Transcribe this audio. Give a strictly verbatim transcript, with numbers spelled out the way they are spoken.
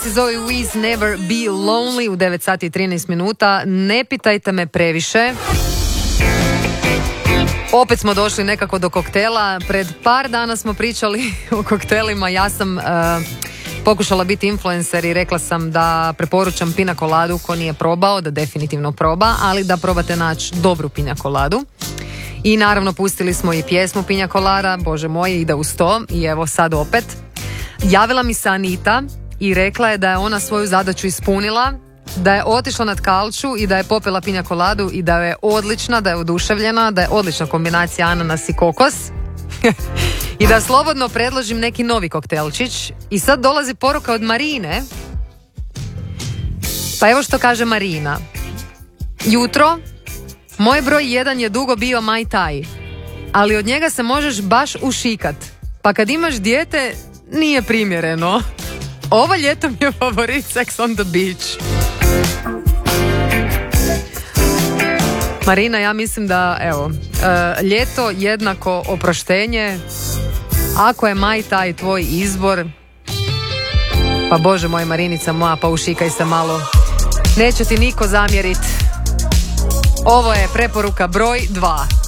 Zove We Never Be Lonely u devet sati i trinaest minuta. Ne pitajte me previše. Opet smo došli nekako do koktela. Pred par dana smo pričali o koktelima. Ja sam uh, pokušala biti influencer i rekla sam da preporučam pina koladu ko nije probao, da definitivno proba, ali da probate naći dobru pina koladu. I naravno pustili smo i pjesmu Pinja Colada, bože moj, ide uz to. I evo sad opet. Javila mi se Anita i rekla je da je ona svoju zadaću ispunila, da je otišla na tkalču i da je popila Pinja Coladu i da je odlična, da je oduševljena, da je odlična kombinacija ananas i kokos. I da slobodno predložim neki novi koktelčić. I sad dolazi poruka od Marine. Pa evo što kaže Marina. Jutro, moj broj jedan je dugo bio Mai Tai, ali od njega se možeš baš ušikat. Pa kad imaš dijete, nije primjereno. Ovo ljeto mi je favorit Sex on the Beach. Marina, ja mislim da, evo, uh, ljeto jednako oproštenje. Ako je Mai Tai tvoj izbor, pa bože moj, Marinica moja, pa ušikaj se malo. Neće ti niko zamjerit. Ovo je preporuka broj dva.